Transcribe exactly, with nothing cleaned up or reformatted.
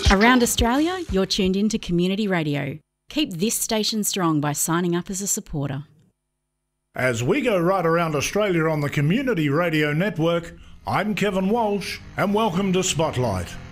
Around Australia, you're tuned in to Community Radio. Keep this station strong by signing up as a supporter. As we go right around Australia on the Community Radio Network, I'm Kevin Walsh, and welcome to Spotlight.